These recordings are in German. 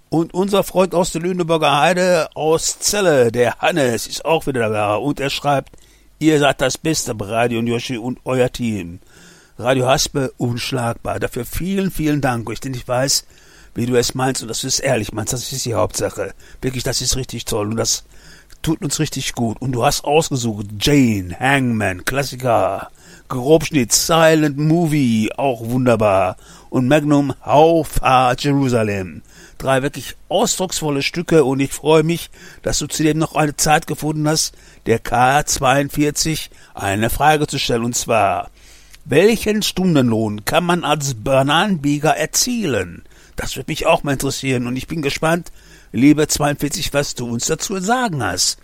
Und unser Freund aus der Lüneburger Heide aus Celle, der Hannes, ist auch wieder da. Und er schreibt, ihr seid das Beste bei Radio und Yoshi und euer Team. Radio Haspe unschlagbar. Dafür vielen, vielen Dank. Denn ich weiß, wie du es meinst und dass du es ehrlich meinst. Das ist die Hauptsache. Wirklich, das ist richtig toll und das tut uns richtig gut. Und du hast ausgesucht Jane, Hangman, Klassiker, Grobschnitt, Silent Movie, auch wunderbar. Und Magnum, How Far Jerusalem. 3 wirklich ausdrucksvolle Stücke und ich freue mich, dass du zudem noch eine Zeit gefunden hast, der K42 eine Frage zu stellen, und zwar, welchen Stundenlohn kann man als Bananenbieger erzielen? Das würde mich auch mal interessieren und ich bin gespannt, liebe 42, was du uns dazu sagen hast.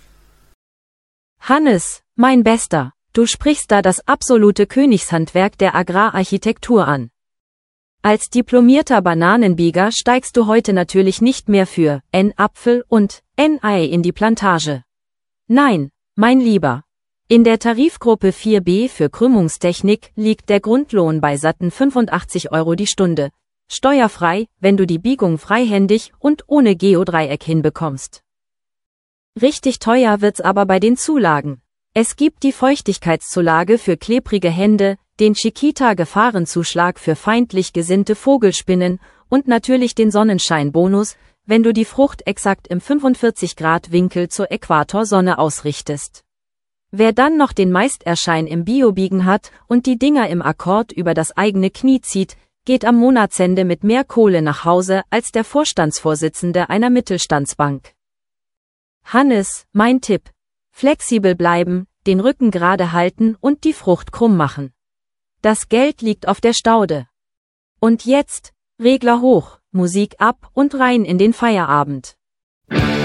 Hannes, mein Bester, du sprichst da das absolute Königshandwerk der Agrararchitektur an. Als diplomierter Bananenbieger steigst du heute natürlich nicht mehr für N-Apfel und N-Ei in die Plantage. Nein, mein Lieber. In der Tarifgruppe 4b für Krümmungstechnik liegt der Grundlohn bei satten 85 € die Stunde, steuerfrei, wenn du die Biegung freihändig und ohne Geodreieck hinbekommst. Richtig teuer wird's aber bei den Zulagen. Es gibt die Feuchtigkeitszulage für klebrige Hände, den Chiquita-Gefahrenzuschlag für feindlich gesinnte Vogelspinnen und natürlich den Sonnenscheinbonus, wenn du die Frucht exakt im 45°-Winkel zur Äquatorsonne ausrichtest. Wer dann noch den Meisterschein im Biobiegen hat und die Dinger im Akkord über das eigene Knie zieht, geht am Monatsende mit mehr Kohle nach Hause als der Vorstandsvorsitzende einer Mittelstandsbank. Hannes, mein Tipp: flexibel bleiben, den Rücken gerade halten und die Frucht krumm machen. Das Geld liegt auf der Staude. Und jetzt, Regler hoch, Musik ab und rein in den Feierabend.